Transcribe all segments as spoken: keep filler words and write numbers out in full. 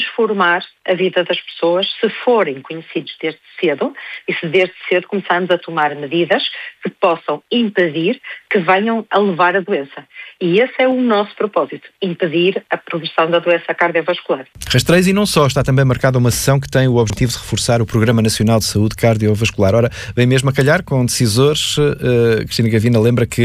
transformar a vida das pessoas se forem conhecidos desde cedo e se desde cedo começarmos a tomar medidas que possam impedir que venham a levar a doença. E esse é o nosso propósito, impedir a progressão da doença cardiovascular. Rastreios e não só, está também marcada uma sessão que tem o objetivo de reforçar o Programa Nacional de Saúde Cardiovascular. Ora, bem mesmo a calhar com decisores, uh, Cristina Gavina lembra que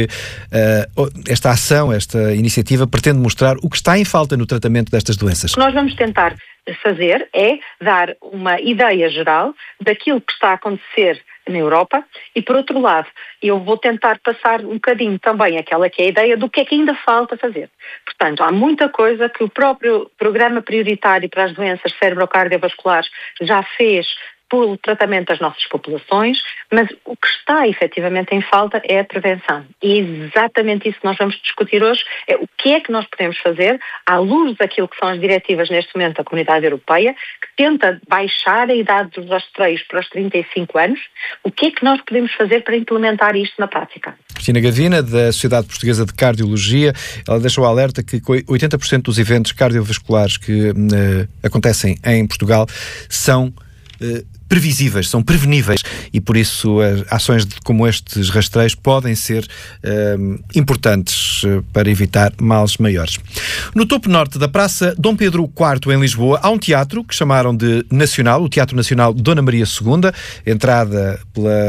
uh, esta ação, esta iniciativa pretende mostrar o que está em falta no tratamento destas doenças. O que nós vamos tentar fazer é dar uma ideia geral daquilo que está a acontecer na Europa e, por outro lado, eu vou tentar passar um bocadinho também aquela que é a ideia do que é que ainda falta fazer. Portanto, há muita coisa que o próprio Programa Prioritário para as Doenças Cerebro-Cardiovasculares já fez pelo tratamento das nossas populações, mas o que está efetivamente em falta é a prevenção. E é exatamente isso que nós vamos discutir hoje, é o que é que nós podemos fazer à luz daquilo que são as diretivas neste momento da Comunidade Europeia, que tenta baixar a idade dos rastreios para os trinta e cinco anos, o que é que nós podemos fazer para implementar isto na prática? Cristina Gavina, da Sociedade Portuguesa de Cardiologia, ela deixou o alerta que oitenta por cento dos eventos cardiovasculares que uh, acontecem em Portugal são uh, previsíveis, são preveníveis e por isso uh, ações de, como estes rastreios podem ser uh, importantes uh, para evitar males maiores. No topo norte da Praça Dom Pedro quarto em Lisboa há um teatro que chamaram de Nacional, o Teatro Nacional Dona Maria segunda, entrada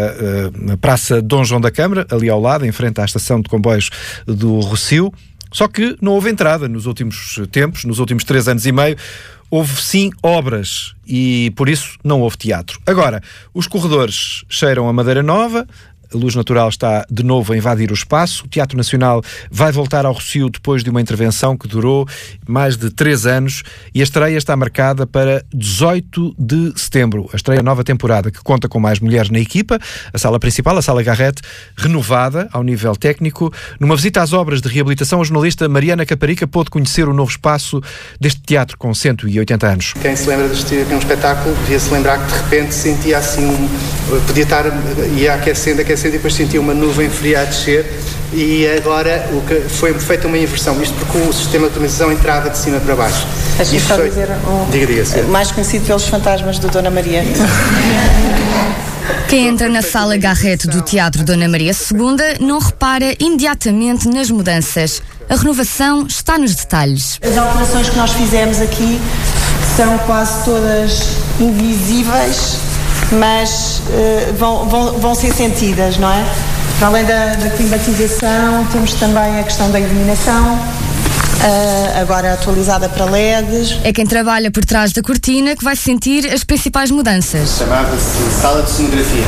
pela uh, Praça Dom João da Câmara, ali ao lado, em frente à estação de comboios do Rossio. Só que não houve entrada nos últimos tempos, nos últimos três anos e meio. Houve sim obras e por isso não houve teatro. Agora, os corredores cheiram a madeira nova, a Luz Natural está de novo a invadir o espaço, o Teatro Nacional vai voltar ao Rossio depois de uma intervenção que durou mais de três anos e a estreia está marcada para dezoito de setembro. A estreia da nova temporada que conta com mais mulheres na equipa, a sala principal, a Sala Garrett, renovada ao nível técnico. Numa visita às obras de reabilitação, a jornalista Mariana Caparica pôde conhecer o novo espaço deste teatro com cento e oitenta anos. Quem se lembra de assistir aqui a um espetáculo devia se lembrar que de repente sentia assim, um, podia estar, ia aquecendo, aquecendo e depois sentia uma nuvem fria a descer e agora o que foi feita uma inversão, isto porque o sistema de climatização entrava de cima para baixo. Deixa-me só foi... dizer um... diga, diga, mais conhecido pelos fantasmas do Dona Maria. Quem entra na Sala Garrett do Teatro Dona Maria segunda não repara imediatamente nas mudanças. A renovação está nos detalhes. As alterações que nós fizemos aqui são quase todas invisíveis, mas uh, vão, vão, vão ser sentidas, não é? Para além da, da climatização, temos também a questão da iluminação, uh, agora atualizada para L E Ds. É quem trabalha por trás da cortina que vai sentir as principais mudanças. Chamava-se Sala de Sonografia.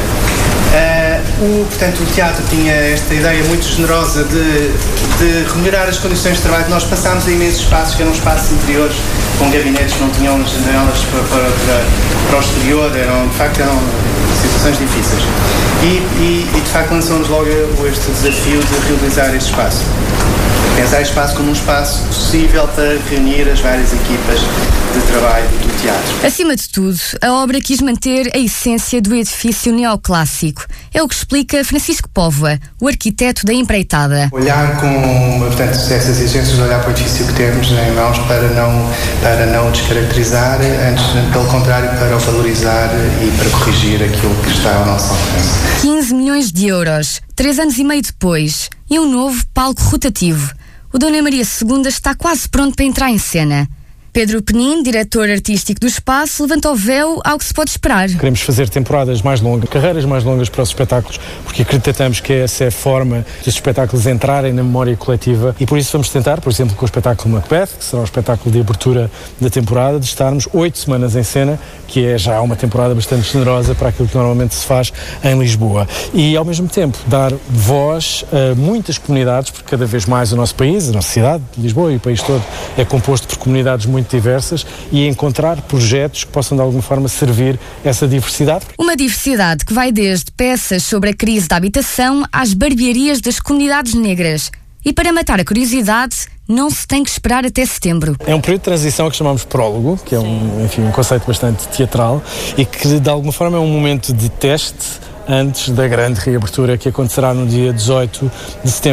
Uh, o, portanto, o teatro tinha esta ideia muito generosa de, de remelhorar as condições de trabalho. Nós passámos a imensos espaços, que eram espaços interiores, com gabinetes que não tinham janelas para, para, para, para o exterior, eram, de facto eram situações difíceis. E, e, e de facto lançamos logo este desafio de realizar este espaço. Pensar este espaço como um espaço possível para reunir as várias equipas de trabalho do teatro. Acima de tudo, a obra quis manter a essência do edifício neoclássico. É o que explica Francisco Póvoa, o arquiteto da empreitada. Olhar com, portanto, essas exigências de olhar para o edifício que temos em mãos para não, para não o descaracterizar, antes, pelo contrário, para o valorizar e para corrigir aquilo que está ao nosso alcance. quinze milhões de euros, três anos e meio depois, e um novo palco rotativo. O Dona Maria segunda está quase pronto para entrar em cena. Pedro Penin, diretor artístico do espaço, levanta o véu ao que se pode esperar. Queremos fazer temporadas mais longas, carreiras mais longas para os espetáculos, porque acreditamos que essa é a forma dos espetáculos entrarem na memória coletiva e por isso vamos tentar, por exemplo, com o espetáculo Macbeth, que será o espetáculo de abertura da temporada, de estarmos oito semanas em cena, que é já uma temporada bastante generosa para aquilo que normalmente se faz em Lisboa. E, ao mesmo tempo, dar voz a muitas comunidades, porque cada vez mais o nosso país, a nossa cidade, Lisboa e o país todo, é composto por comunidades muito muito diversas e encontrar projetos que possam de alguma forma servir essa diversidade. Uma diversidade que vai desde peças sobre a crise da habitação às barbearias das comunidades negras. E para matar a curiosidade, não se tem que esperar até setembro. É um período de transição que chamamos prólogo, que é um, enfim, um conceito bastante teatral e que de alguma forma é um momento de teste antes da grande reabertura que acontecerá no dia dezoito de setembro.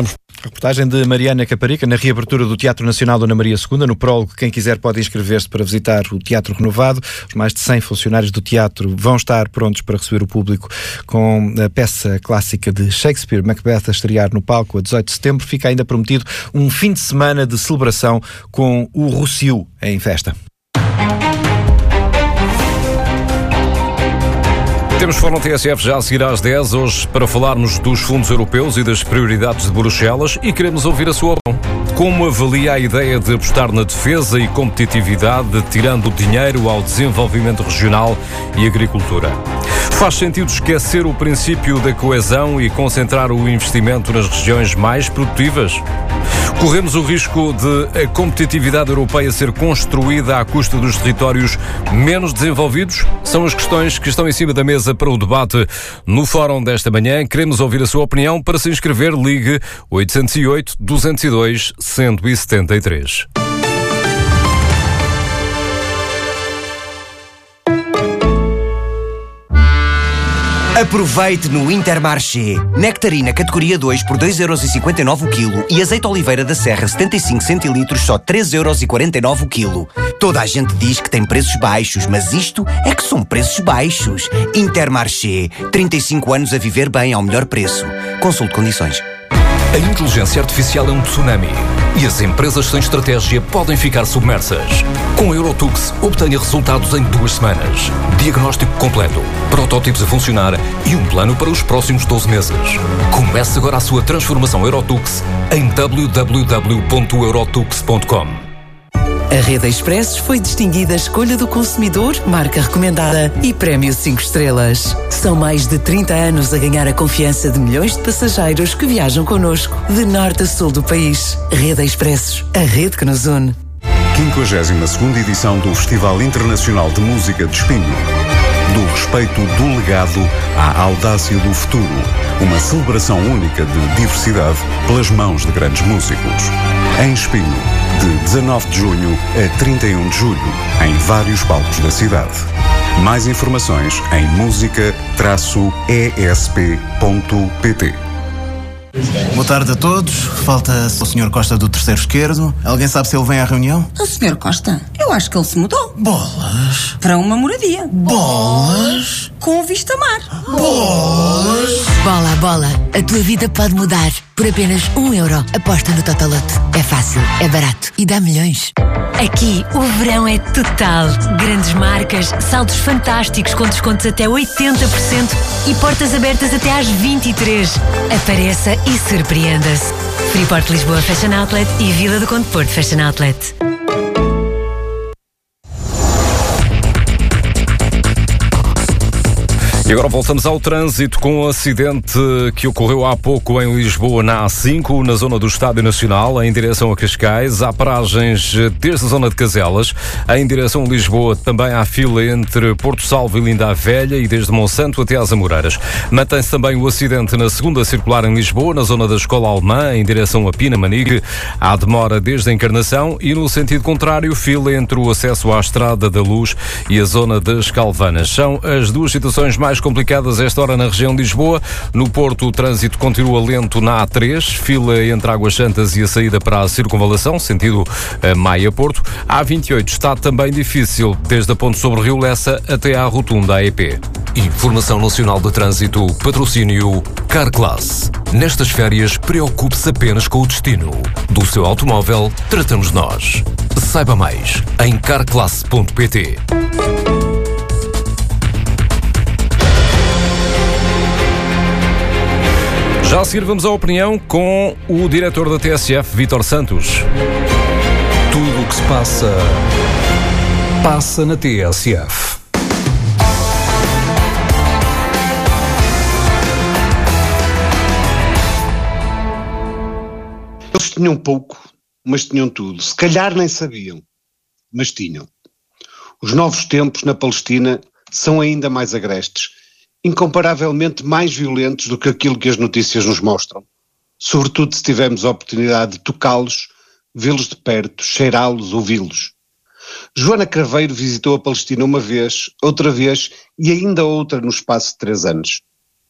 Reportagem de Mariana Caparica na reabertura do Teatro Nacional Dona Maria segunda. No prólogo, quem quiser pode inscrever-se para visitar o Teatro Renovado. Os mais de cem funcionários do teatro vão estar prontos para receber o público com a peça clássica de Shakespeare, Macbeth, a estrear no palco a dezoito de setembro. Fica ainda prometido um fim de semana de celebração com o Rossio em festa. Temos Fórum T S F já a seguir às dez, hoje para falarmos dos fundos europeus e das prioridades de Bruxelas, e queremos ouvir a sua opinião. Como avalia a ideia de apostar na defesa e competitividade, tirando dinheiro ao desenvolvimento regional e agricultura? Faz sentido esquecer o princípio da coesão e concentrar o investimento nas regiões mais produtivas? Corremos o risco de a competitividade europeia ser construída à custa dos territórios menos desenvolvidos? São as questões que estão em cima da mesa para o debate no Fórum desta manhã. Queremos ouvir a sua opinião. Para se inscrever, ligue oito zero oito, dois zero dois, um zero sete três. Aproveite no Intermarché. Nectarina categoria dois por dois euros e cinquenta e nove o quilo e azeite Oliveira da Serra setenta e cinco centilitros só três euros e quarenta e nove o quilo. Toda a gente diz que tem preços baixos, mas isto é que são preços baixos. Intermarché. trinta e cinco anos a viver bem ao melhor preço. Consulte condições. A inteligência artificial é um tsunami e as empresas sem estratégia podem ficar submersas. Com a Eurotux, obtenha resultados em duas semanas. Diagnóstico completo, protótipos a funcionar e um plano para os próximos doze meses. Comece agora a sua transformação Eurotux em w w w ponto eurotux ponto com. A Rede Expressos foi distinguida Escolha do Consumidor, marca recomendada e prémio cinco estrelas. São mais de trinta anos a ganhar a confiança de milhões de passageiros que viajam connosco, de norte a sul do país. Rede Expressos, a rede que nos une. quinquagésima segunda edição do Festival Internacional de Música de Espinho. Do respeito do legado à audácia do futuro. Uma celebração única de diversidade pelas mãos de grandes músicos. Em Espinho, de dezanove de junho a trinta e um de julho, em vários palcos da cidade. Mais informações em música e s p ponto p t. Boa tarde a todos. Falta o senhor Costa do terceiro esquerdo. Alguém sabe se ele vem à reunião? O senhor Costa? Eu acho que ele se mudou. Bolas. Para uma moradia. Bolas. Com vista mar. Bolas. Bola, bola. A tua vida pode mudar. Por apenas um euro. Aposta no Totoloto. É fácil, é barato e dá milhões. Aqui o verão é total. Grandes marcas, saldos fantásticos com descontos até oitenta por cento e portas abertas até às vinte e três. Apareça e surpreenda-se. Freeport Lisboa Fashion Outlet e Vila do Conde Porto Fashion Outlet. E agora voltamos ao trânsito com um acidente que ocorreu há pouco em Lisboa, na A cinco, na zona do Estádio Nacional, em direção a Cascais. Há paragens desde a zona de Caselas, em direção a Lisboa. Também há fila entre Porto Salvo e Linda a Velha e desde Monsanto até às Amoreiras. Mantém-se também o acidente na segunda circular em Lisboa, na zona da Escola Alemã, em direção a Pina-Manigue. Há demora desde a Encarnação e, no sentido contrário, fila entre o acesso à Estrada da Luz e a zona das Calvanas. São as duas situações mais complicadas esta hora na região de Lisboa. No Porto, o trânsito continua lento na A três, fila entre Águas Santas e a saída para a Circunvalação, sentido Maia-Porto. A A vinte e oito está também difícil, desde a Ponte sobre Rio Lessa até à Rotunda A E P. Informação Nacional de Trânsito, patrocínio Carclass. Nestas férias, preocupe-se apenas com o destino. Do seu automóvel, tratamos nós. Saiba mais em carclass ponto p t. Já a seguir vamos à opinião com o diretor da T S F, Vítor Santos. Tudo o que se passa, passa na T S F. Eles tinham pouco, mas tinham tudo. Se calhar nem sabiam, mas tinham. Os novos tempos na Palestina são ainda mais agrestes, incomparavelmente mais violentos do que aquilo que as notícias nos mostram. Sobretudo se tivermos a oportunidade de tocá-los, vê-los de perto, cheirá-los, ouvi-los. Joana Craveiro visitou a Palestina uma vez, outra vez e ainda outra no espaço de três anos.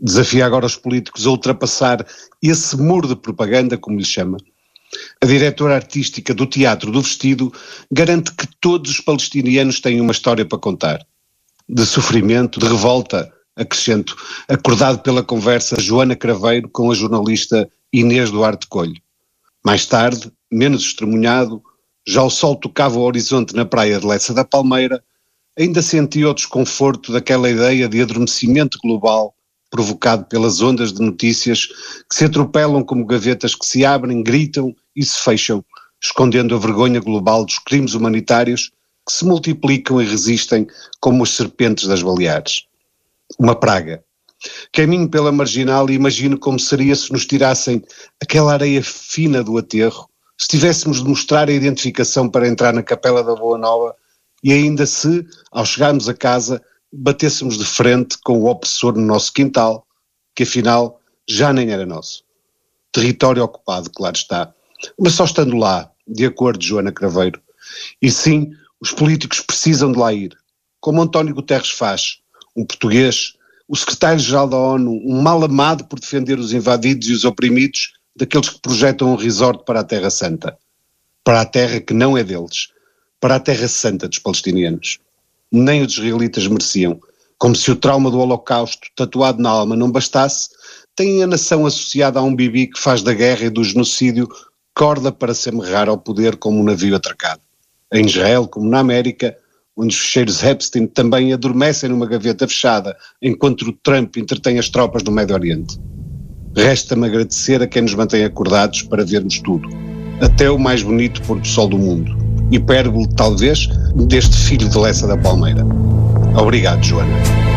Desafia agora os políticos a ultrapassar esse muro de propaganda, como lhe chama. A diretora artística do Teatro do Vestido garante que todos os palestinianos têm uma história para contar. De sofrimento, de revolta, acrescento, acordado pela conversa Joana Craveiro com a jornalista Inês Duarte Coelho. Mais tarde, menos estremunhado, já o sol tocava o horizonte na praia de Lessa da Palmeira, ainda sentia o desconforto daquela ideia de adormecimento global provocado pelas ondas de notícias que se atropelam como gavetas que se abrem, gritam e se fecham, escondendo a vergonha global dos crimes humanitários que se multiplicam e resistem como as serpentes das Baleares. Uma praga. Caminho pela marginal e imagino como seria se nos tirassem aquela areia fina do aterro, se tivéssemos de mostrar a identificação para entrar na Capela da Boa Nova e ainda se, ao chegarmos a casa, batêssemos de frente com o opressor no nosso quintal, que afinal já nem era nosso. Território ocupado, claro está, mas só estando lá, de acordo, Joana Craveiro. E sim, os políticos precisam de lá ir, como António Guterres faz, um português, o secretário-geral da ONU, um mal amado por defender os invadidos e os oprimidos daqueles que projetam um resort para a Terra Santa, para a terra que não é deles, para a Terra Santa dos palestinianos. Nem os israelitas mereciam, como se o trauma do Holocausto tatuado na alma não bastasse, têm a nação associada a um bibi que faz da guerra e do genocídio corda para se amarrar ao poder como um navio atracado. Em Israel, como na América, onde os ficheiros Epstein também adormecem numa gaveta fechada, enquanto o Trump entretém as tropas do Médio Oriente. Resta-me agradecer a quem nos mantém acordados para vermos tudo, até o mais bonito pôr do sol do mundo, hipérbole talvez, deste filho de Lessa da Palmeira. Obrigado, Joana.